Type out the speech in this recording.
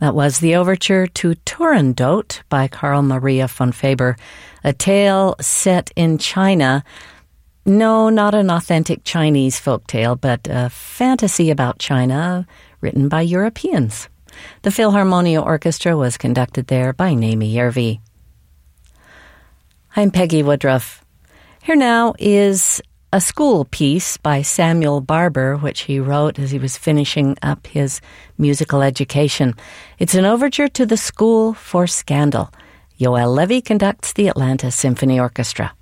That was the overture to Turandot by Carl Maria von Faber, a tale set in China. No, not an authentic Chinese folktale, but a fantasy about China written by Europeans. The Philharmonia Orchestra was conducted there by Naomi Järvi. I'm Peggy Woodruff. Here now is a school piece by Samuel Barber, which he wrote as he was finishing up his musical education. It's an overture to the School for Scandal. Yoel Levy conducts the Atlanta Symphony Orchestra.